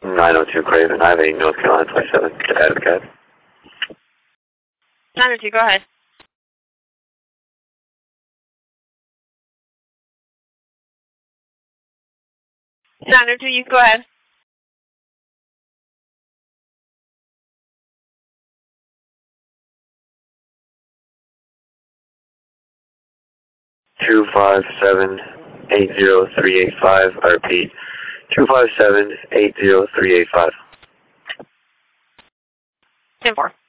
902 Craven, I have a North Carolina 27, Adam Cab. 902, go ahead. 902, you can go ahead. Two 5780385. I repeat, 257-80385. 10-4.